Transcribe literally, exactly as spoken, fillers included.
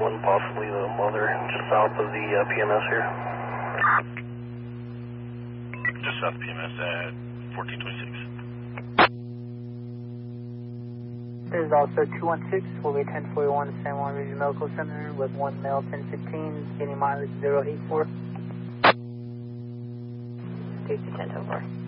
and possibly the mother just south of the uh, P M S here. Just south of P M S at fourteen twenty-six. There's also two one six, will be ten forty-one to San Juan Regional Medical Center with one male ten fifteen, getting mileage zero eight four. Safety ten oh four.